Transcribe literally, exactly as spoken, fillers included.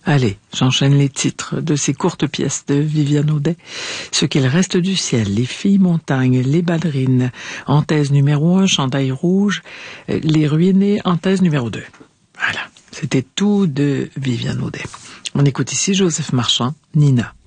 Allez, j'enchaîne les titres de ces courtes pièces de Viviane Audet. Ce qu'il reste du ciel, Les filles montagnes, Les ballerines, en thèse numéro un, Chandail rouge, Les ruinés, en thèse numéro deux. Voilà, c'était tout de Viviane Audet. On écoute ici Joseph Marchand, Nina.